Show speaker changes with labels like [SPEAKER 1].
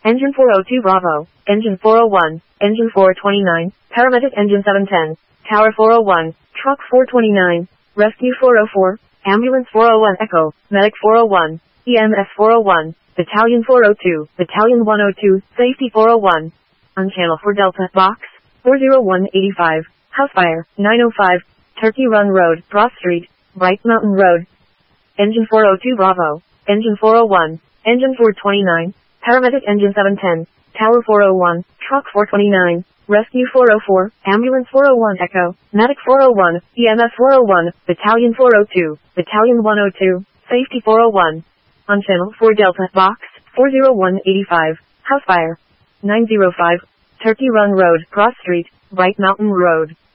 [SPEAKER 1] Engine 402 Bravo, Engine 401, Engine 429, Paramedic Engine 710, Tower 401, Truck 429, Rescue 404, Ambulance 401 Echo, Medic 401, EMS 401, Battalion 402, Battalion 102, Safety 401. On Channel 4 Delta, Box 40185, House Fire 905, Turkey Run Road, Cross Street, Bright Mountain Road. Engine 402 Bravo, Engine 401, Engine 429, Paramedic Engine 710, Tower 401, Truck 429, Rescue 404, Ambulance 401 Echo, Medic 401, EMS 401, Battalion 402, Battalion 102, Safety 401. On Channel 4 Delta, Box 40185, House Fire 905, Turkey Run Road, Cross Street, Bright Mountain Road.